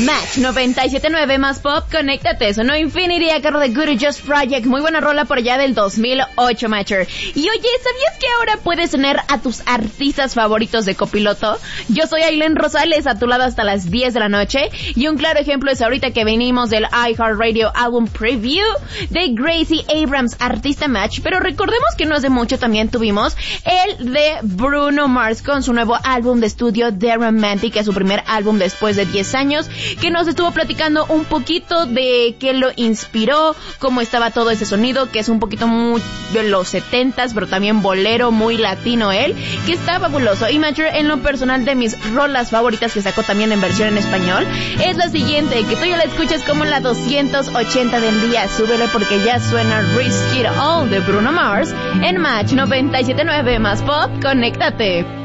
Match 97.9 más pop, conéctate, sonó Infinity a cargo de Good Just Project, muy buena rola por allá del 2008, Matcher. Y oye, ¿sabías que ahora puedes tener a tus artistas favoritos de copiloto? Yo soy Ailén Rosales, a tu lado hasta las 10 de la noche, y un claro ejemplo es ahorita que venimos del iHeartRadio Album Preview de Gracie Abrams, Artista Match, pero recordemos que no hace mucho también tuvimos el de Bruno Mars con su nuevo álbum de estudio The Romantic, que es su primer álbum después de 10 años, que nos estuvo platicando un poquito de qué lo inspiró, cómo estaba todo ese sonido, que es un poquito muy de los 70s, pero también bolero, muy latino él, que está fabuloso. Y Matcher, en lo personal, de mis rolas favoritas que sacó también en versión en español, es la siguiente, que tú ya la escuchas como la 280 del día. Súbele porque ya suena Risk It All de Bruno Mars en Match 97.9 más pop, conéctate.